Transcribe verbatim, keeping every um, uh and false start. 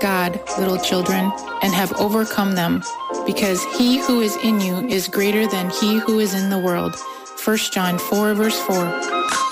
God, little children, and have overcome them, because he who is in you is greater than he who is in the world. First John four, verse four.